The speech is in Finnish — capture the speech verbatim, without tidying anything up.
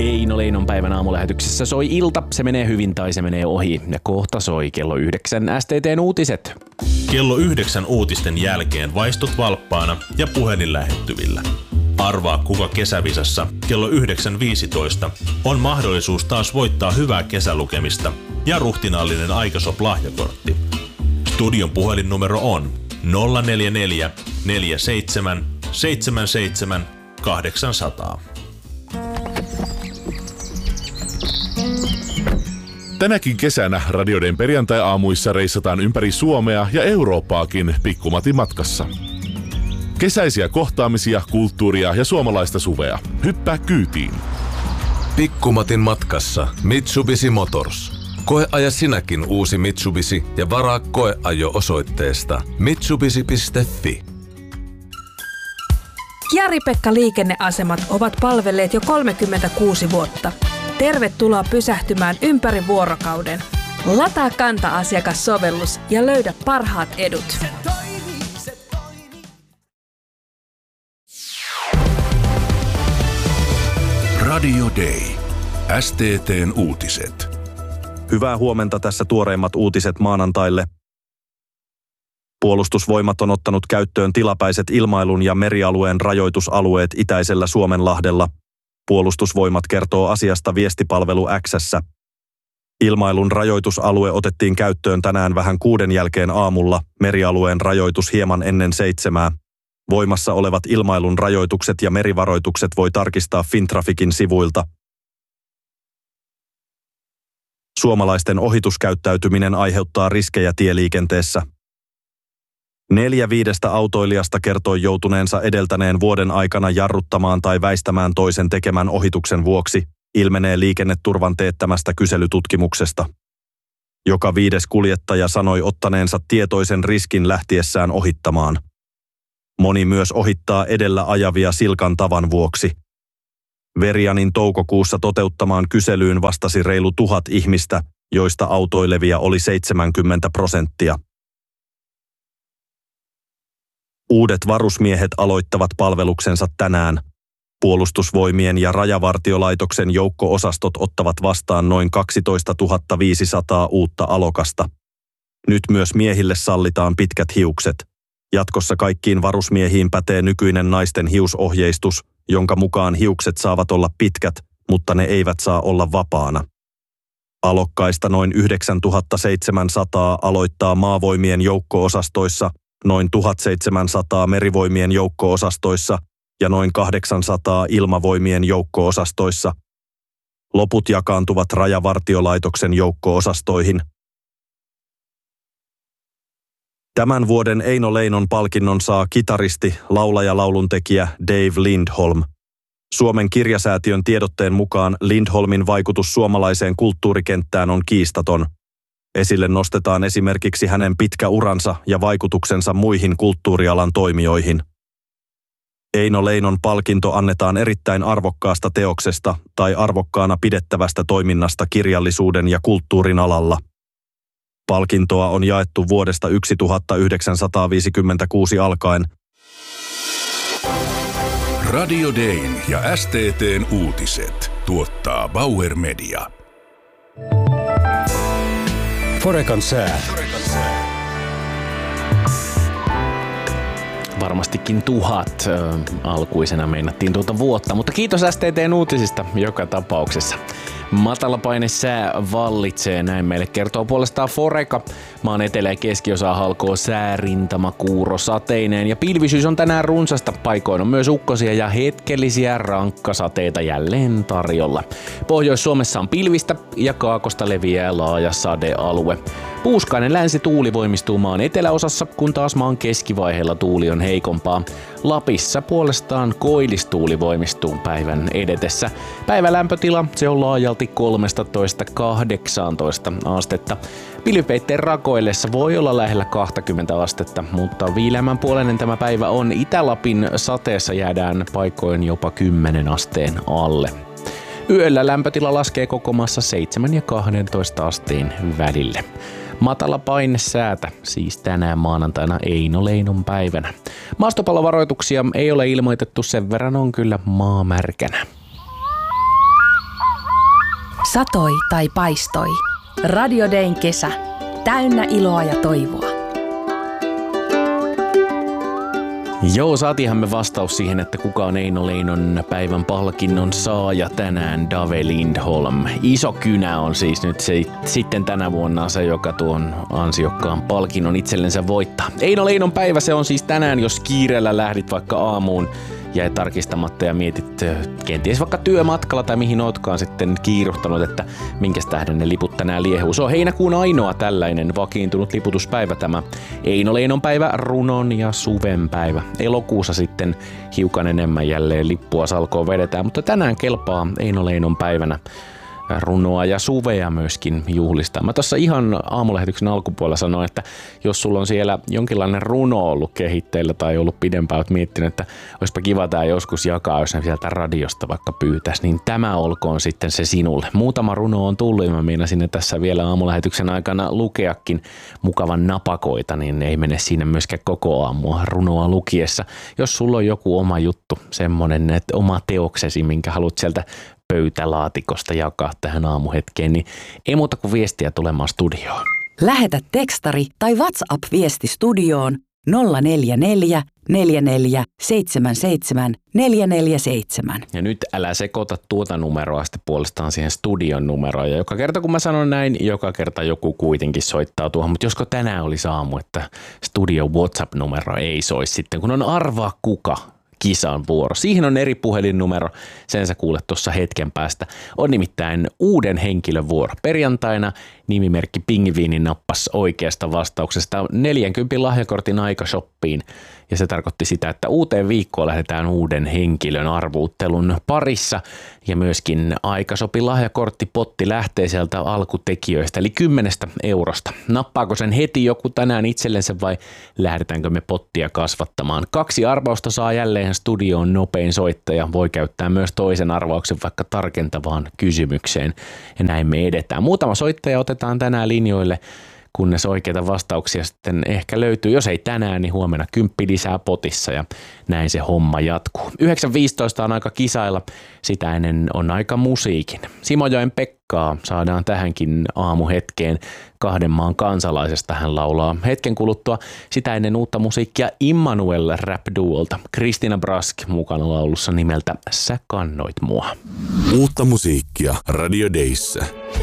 Eino Leinon päivän aamulähetyksessä soi ilta, se menee hyvin tai se menee ohi. Ja kohta soi kello yhdeksän S T T:n uutiset. Kello yhdeksän uutisten jälkeen vaistut valppaana ja puhelin lähettyvillä. Arvaa kuka kesävisassa kello yhdeksän viisitoista on mahdollisuus taas voittaa hyvää kesälukemista ja ruhtinaallinen Aikasop-lahjakortti. Studion puhelinnumero on nolla neljä neljä neljä seitsemän seitsemän seitsemän kahdeksansataa. Tänäkin kesänä Radioiden perjantai-aamuissa reissataan ympäri Suomea ja Eurooppaakin Pikkumatin matkassa. Kesäisiä kohtaamisia, kulttuuria ja suomalaista suvea. Hyppää kyytiin. Pikkumatin matkassa Mitsubishi Motors. Koeaja sinäkin uusi Mitsubishi ja varaa koeajo osoitteesta mitsubishi piste fi. Jari-Pekka liikenneasemat ovat palvelleet jo kolmekymmentäkuusi vuotta. Tervetuloa pysähtymään ympäri vuorokauden. Lataa Kanta-asiakassovellus ja löydä parhaat edut. Radio Day. S T T:n uutiset. Hyvää huomenta, tässä tuoreimmat uutiset maanantaille. Puolustusvoimat on ottanut käyttöön tilapäiset ilmailun ja merialueen rajoitusalueet itäisellä Suomenlahdella. Puolustusvoimat kertoo asiasta viestipalvelu X:ssä. Ilmailun rajoitusalue otettiin käyttöön tänään vähän kuuden jälkeen aamulla, merialueen rajoitus hieman ennen seitsemää. Voimassa olevat ilmailun rajoitukset ja merivaroitukset voi tarkistaa Fintraficin sivuilta. Suomalaisten ohituskäyttäytyminen aiheuttaa riskejä tieliikenteessä. Neljä viidestä autoilijasta kertoi joutuneensa edeltäneen vuoden aikana jarruttamaan tai väistämään toisen tekemän ohituksen vuoksi, ilmenee liikenneturvan teettämästä kyselytutkimuksesta. Joka viides kuljettaja sanoi ottaneensa tietoisen riskin lähtiessään ohittamaan. Moni myös ohittaa edellä ajavia silkan tavan vuoksi. Verianin toukokuussa toteuttamaan kyselyyn vastasi reilu tuhat ihmistä, joista autoilevia oli seitsemänkymmentä prosenttia. Uudet varusmiehet aloittavat palveluksensa tänään. Puolustusvoimien ja Rajavartiolaitoksen joukko-osastot ottavat vastaan noin kaksitoistatuhatta viisisataa uutta alokasta. Nyt myös miehille sallitaan pitkät hiukset. Jatkossa kaikkiin varusmiehiin pätee nykyinen naisten hiusohjeistus, jonka mukaan hiukset saavat olla pitkät, mutta ne eivät saa olla vapaana. Alokkaista noin yhdeksäntuhattaseitsemänsataa aloittaa maavoimien joukko-osastoissa, noin tuhatseitsemänsataa merivoimien joukko-osastoissa ja noin kahdeksansataa ilmavoimien joukko-osastoissa. Loput jakaantuvat Rajavartiolaitoksen joukko-osastoihin. Tämän vuoden Eino Leinon palkinnon saa kitaristi, laulaja-lauluntekijä Dave Lindholm. Suomen kirjasäätiön tiedotteen mukaan Lindholmin vaikutus suomalaiseen kulttuurikenttään on kiistaton. Esille nostetaan esimerkiksi hänen pitkä uransa ja vaikutuksensa muihin kulttuurialan toimijoihin. Eino Leinon palkinto annetaan erittäin arvokkaasta teoksesta tai arvokkaana pidettävästä toiminnasta kirjallisuuden ja kulttuurin alalla. Palkintoa on jaettu vuodesta tuhatyhdeksänsataaviisikymmentäkuusi alkaen. Radio Dayn ja S T T:n uutiset tuottaa Bauer Media. Forekan sää. Varmastikin tuhat äh, alkuisena meinattiin tuota vuotta, mutta kiitos S T T:n uutisista joka tapauksessa. Matalapaine sää vallitsee, näin meille kertoo puolestaan Foreka. Maan etelä- ja keskiosaa halkoo säärintama kuuro sateineen ja pilvisyys on tänään runsasta. Paikoin on myös ukkosia ja hetkellisiä rankkasateita jälleen tarjolla. Pohjois-Suomessa on pilvistä ja kaakosta leviää laaja sadealue. Puuskainen länsituuli voimistuu maan eteläosassa, kun taas maan keskivaiheella tuuli on heikompaa. Lapissa puolestaan koillistuuli voimistuu päivän edetessä. Päivän lämpötila, se on laajalti kolmetoista kahdeksantoista astetta. Pilvipeitteen rakoillessa voi olla lähellä kaksikymmentä astetta, mutta viileämmän puoleinen tämä päivä on. Itä-Lapin sateessa jäädään paikoin jopa kymmenen asteen alle. Yöllä lämpötila laskee koko maassa seitsemän ja kaksitoista asteen välille. Matala paine säätä, siis tänään maanantaina Eino Leinon päivänä. Maastopallovaroituksia ei ole ilmoitettu, sen verran on kyllä maa märkänä. Satoi tai paistoi. Radio Dayn kesä. Täynnä iloa ja toivoa. Joo, saatiinhan me vastaus siihen, että kuka on Eino Leinon päivän palkinnon saaja tänään, Dave Lindholm. Iso kynä on siis nyt se, sitten tänä vuonna se, joka tuon ansiokkaan palkinnon itsellensä voittaa. Eino Leinon päivä se on siis tänään, jos kiireellä lähdit vaikka aamuun, jäi tarkistamatta ja mietit kenties vaikka työmatkalla tai mihin ootkaan sitten kiiruhtanut, että minkäs tähden ne liput tänään liehuu. Se on heinäkuun ainoa tällainen vakiintunut liputuspäivä tämä Eino Leinon päivä, runon ja suven päivä. Elokuussa sitten hiukan enemmän jälleen lippua salkoon vedetään, mutta tänään kelpaa Eino Leinon päivänä runoa ja suvea myöskin juhlistaa. Mä tuossa ihan aamulähetyksen alkupuolella sanoin, että jos sulla on siellä jonkinlainen runo ollut kehitteillä tai ollut pidempään, oot miettinyt, että olisipa kiva tää joskus jakaa, jos ne sieltä radiosta vaikka pyytäisi, niin tämä olkoon sitten se sinulle. Muutama runo on tullut ja mä meinasin ne tässä vielä aamulähetyksen aikana lukeakin mukavan napakoita, niin ei mene siinä myöskään koko aamua runoa lukiessa. Jos sulla on joku oma juttu, semmonen, että oma teoksesi, minkä haluat sieltä pöytälaatikosta jakaa tähän aamuhetkeen, niin ei muuta kuin viestiä tulemaan studioon. Lähetä tekstari tai WhatsApp-viesti studioon nolla neljä neljä neljä neljä seitsemän seitsemän neljä neljä seitsemän. Ja nyt älä sekoita tuota numeroa sitten puolestaan siihen studion numeroon. Ja joka kerta kun mä sanon näin, joka kerta joku kuitenkin soittaa tuohon. Mutta josko tänään olisi aamu, että studion WhatsApp-numero ei soisi sitten, kun on arvaa kuka kisan vuoro. Siihen on eri puhelinnumero, sen sä kuulet tuossa hetken päästä. On nimittäin uuden henkilön vuoro. Perjantaina nimimerkki Pingviini nappasi oikeasta vastauksesta neljänkymmenen lahjakortin aika shoppiin. Ja se tarkoitti sitä, että uuteen viikkoon lähdetään uuden henkilön arvuuttelun parissa. Ja myöskin aikasopi lahjakorttipotti lähtee sieltä alkutekijöistä, eli kymmenestä eurosta. Nappaako sen heti joku tänään itsellensä vai lähdetäänkö me pottia kasvattamaan? Kaksi arvausta saa jälleen studioon nopein soittaja. Voi käyttää myös toisen arvauksen vaikka tarkentavaan kysymykseen. Ja näin me edetään. Muutama soittaja otetaan tänään linjoille, kunnes oikeita vastauksia sitten ehkä löytyy. Jos ei tänään, niin huomenna kymppi lisää potissa ja näin se homma jatkuu. yhdeksän viisitoista on aika kisailla, sitä ennen on aika musiikin. Simojoen Pekkaa saadaan tähänkin aamuhetkeen. Kahden maan kansalaisesta hän laulaa hetken kuluttua. Sitä ennen uutta musiikkia Immanuel rap-duolta. Kristina Brask mukana laulussa nimeltä Sä kannoit mua. Uutta musiikkia Radio Dayssä.